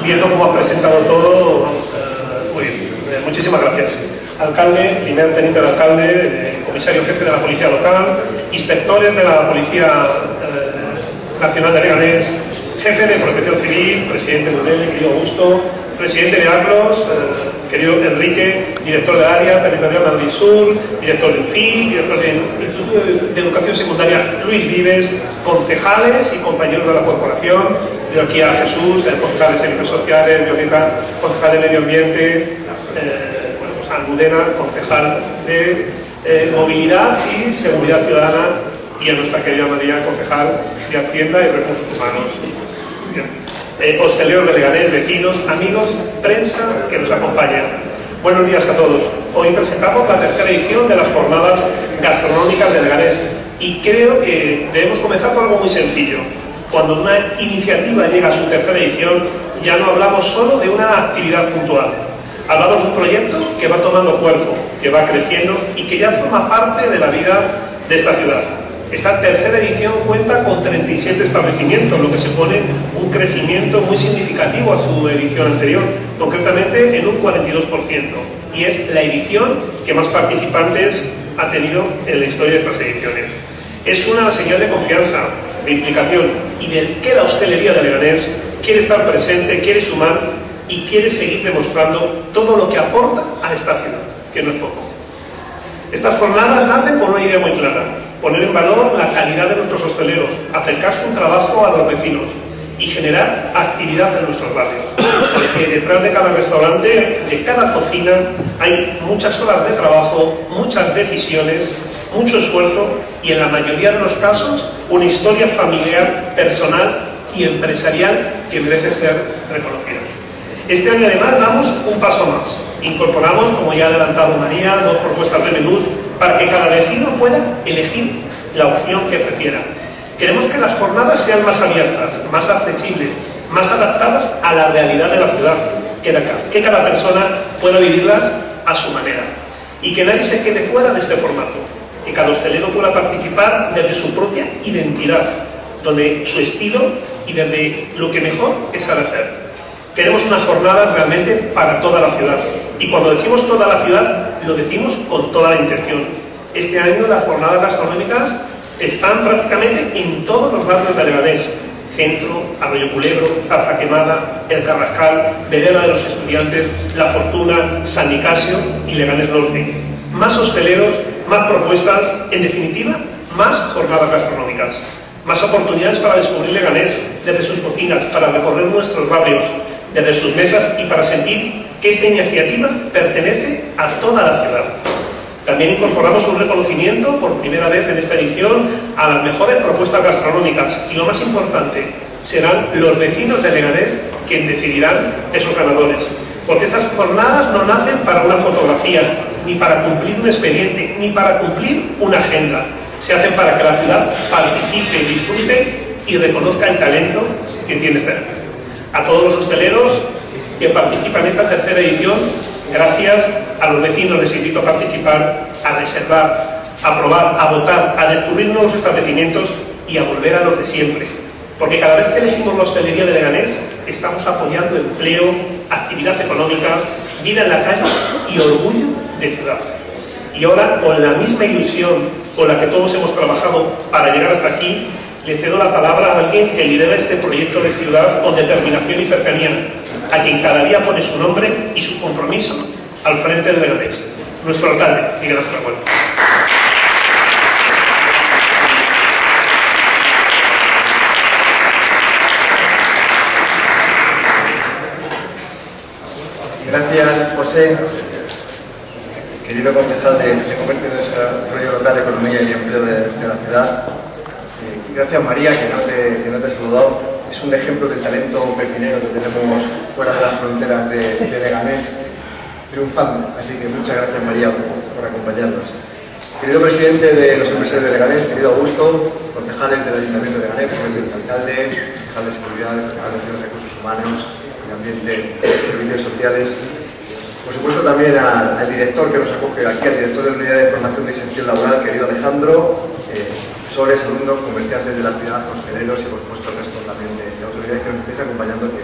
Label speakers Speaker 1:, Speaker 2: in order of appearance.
Speaker 1: viendo cómo ha presentado todo, muy bien. Muchísimas gracias. Alcalde, primer teniente del alcalde, comisario jefe de la Policía Local, inspectores de la Policía Nacional de Leganés, jefe de Protección Civil, presidente de UNEL, querido Augusto, presidente de ACLOS, querido Enrique, director del área territorial Madrid Sur, director del FI, director del Instituto de Educación Secundaria Luis Vives, concejales y compañeros de la corporación, de aquí a Jesús, concejal de Servicios Sociales, Violeta, concejal de Medio Ambiente, Almudena, concejal de Movilidad y Seguridad Ciudadana, y a nuestra querida María, concejal de Hacienda y Recursos Humanos. Hosteleros de Leganés, vecinos, amigos, prensa que nos acompaña. Buenos días a todos. Hoy presentamos la tercera edición de las jornadas gastronómicas de Leganés y creo que debemos comenzar con algo muy sencillo. Cuando una iniciativa llega a su tercera edición, ya no hablamos solo de una actividad puntual. Hablamos de un proyecto que va tomando cuerpo, que va creciendo y que ya forma parte de la vida de esta ciudad. Esta tercera edición cuenta con 37 establecimientos, lo que supone un crecimiento muy significativo a su edición anterior, concretamente en un 42%. Y es la edición que más participantes ha tenido en la historia de estas ediciones. Es una señal de confianza, de implicación y del que la hostelería de Leganés quiere estar presente, quiere sumar y quiere seguir demostrando todo lo que aporta a esta ciudad, que no es poco. Estas jornadas nacen con una idea muy clara: poner en valor la calidad de nuestros hosteleros, acercarse un trabajo a los vecinos y generar actividad en nuestros barrios. Porque detrás de cada restaurante, de cada cocina, hay muchas horas de trabajo, muchas decisiones, mucho esfuerzo y, en la mayoría de los casos, una historia familiar, personal y empresarial que merece ser reconocida. Este año, además, damos un paso más. Incorporamos, como ya ha adelantado María, 2 propuestas de menús para que cada vecino pueda elegir la opción que prefiera. Queremos que las jornadas sean más abiertas, más accesibles, más adaptadas a la realidad de la ciudad, que cada persona pueda vivirlas a su manera y que nadie se quede fuera de este formato, que cada hostelero pueda participar desde su propia identidad, donde su estilo y desde lo que mejor es saber hacer. Queremos una jornada realmente para toda la ciudad. Y cuando decimos toda la ciudad, lo decimos con toda la intención. Este año las jornadas gastronómicas están prácticamente en todos los barrios de Leganés: Centro, Arroyo Culebro, Zarza Quemada, El Carrascal, Vereda de los Estudiantes, La Fortuna, San Nicasio y Leganés Norte. Más hosteleros, más propuestas, en definitiva, más jornadas gastronómicas. Más oportunidades para descubrir Leganés desde sus cocinas, para recorrer nuestros barrios desde sus mesas y para sentir que esta iniciativa pertenece a toda la ciudad. También incorporamos un reconocimiento por primera vez en esta edición a las mejores propuestas gastronómicas y, lo más importante, serán los vecinos de Leganés quienes decidirán esos ganadores. Porque estas jornadas no nacen para una fotografía, ni para cumplir un expediente, ni para cumplir una agenda. Se hacen para que la ciudad participe, disfrute y reconozca el talento que tiene cerca. A todos los hosteleros que participan en esta tercera edición, gracias. A los vecinos les invito a participar, a reservar, a probar, a votar, a descubrir nuevos establecimientos y a volver a los de siempre. Porque cada vez que elegimos la hostelería de Leganés, estamos apoyando empleo, actividad económica, vida en la calle y orgullo de ciudad. Y ahora, con la misma ilusión con la que todos hemos trabajado para llegar hasta aquí, le cedo la palabra a alguien que lidera este proyecto de ciudad con determinación y cercanía, a quien cada día pone su nombre y su compromiso al frente del Leganés, nuestro alcalde, Miguel Ángel Revuelta.
Speaker 2: Gracias, José. Querido concejal de Comercio y Desarrollo Local, Economía y Empleo de la ciudad. Gracias, María, que no te he saludado. Es un ejemplo del talento pepinero que tenemos fuera de las fronteras de Leganés, triunfando. Así que muchas gracias, María, por acompañarnos. Querido presidente de los empresarios de Leganés, querido Augusto, concejales del Ayuntamiento de Leganés, el alcalde, concejal de Seguridad, concejal de Recursos Humanos, Medio Ambiente, Servicios Sociales. Por supuesto, también al director que nos acoge aquí, al director de la Unidad de Formación de Inserción Laboral, querido Alejandro, profesores, alumnos, comerciantes de la ciudad, hosteleros y, por supuesto, el resto también de autoridades que nos estéis acompañando, que